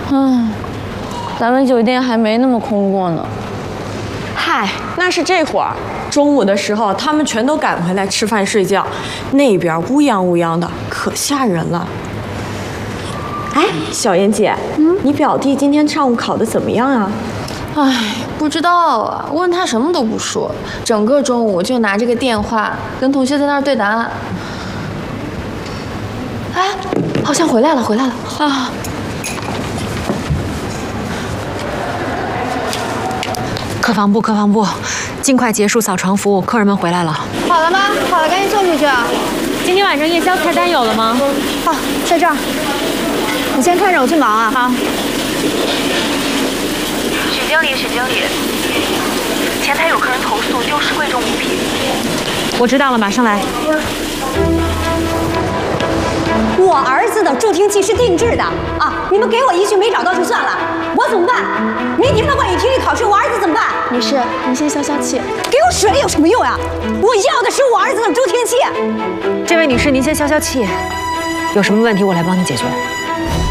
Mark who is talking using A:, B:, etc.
A: 咱们酒店还没那么空过呢。
B: 嗨，那是这会儿，中午的时候他们全都赶回来吃饭睡觉，那边乌泱乌泱的，可吓人了。哎，小妍姐，你表弟今天上午考得怎么样啊？
A: 唉，不知道啊，问他什么都不说，整个中午就拿这个电话跟同学在那儿对答案。哎，好像回来了啊！
C: 客房部，尽快结束扫床服务，客人们回来了。
D: 好了吗？好了，赶紧送出去啊！
C: 今天晚上夜宵菜单有了吗？
D: 好，在这儿。你先看着，我去忙啊。
C: 好。
E: 许经理，前台有客人投诉丢失贵重物品。
C: 我知道了，马上来。
D: 我儿子的助听器是定制的啊！你们给我一句没找到就算了，我怎么办？明天的外语听力考试，我儿子怎么办？
A: 没事，你先消消气。
D: 给我水有什么用呀？我要的是我儿子的助听器。
C: 这位女士，您先消消气，有什么问题我来帮你解决。